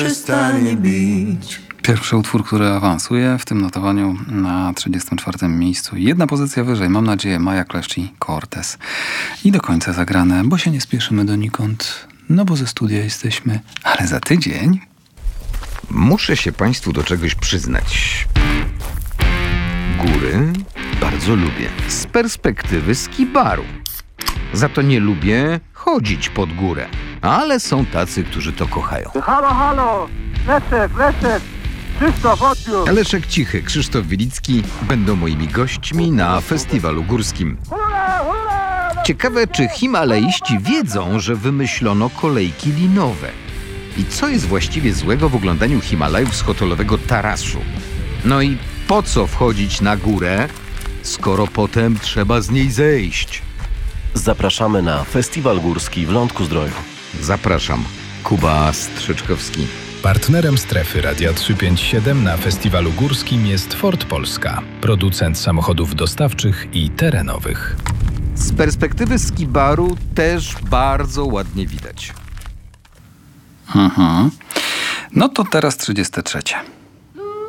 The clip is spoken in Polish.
przestanie bić. Pierwszy utwór, który awansuje w tym notowaniu na 34. miejscu. Jedna pozycja wyżej, mam nadzieję, Maja Kleszcz i Cortez. I do końca zagrane, bo się nie spieszymy donikąd, no bo ze studia jesteśmy, ale za tydzień... Muszę się Państwu do czegoś przyznać. Góry bardzo lubię. Z perspektywy skibaru. Za to nie lubię chodzić pod górę. Ale są tacy, którzy to kochają. Halo, halo! Leszek! Krzysztof, odbiór! Leszek Cichy, Krzysztof Wilicki będą moimi gośćmi na festiwalu górskim. Ciekawe, czy himalaiści wiedzą, że wymyślono kolejki linowe. I co jest właściwie złego w oglądaniu Himalajów z hotelowego tarasu? No i po co wchodzić na górę, skoro potem trzeba z niej zejść? Zapraszamy na Festiwal Górski w Lądku-Zdroju. Zapraszam. Kuba Strzyczkowski. Partnerem Strefy Radia 357 na Festiwalu Górskim jest Ford Polska, producent samochodów dostawczych i terenowych. Z perspektywy skibaru też bardzo ładnie widać. No to teraz 33.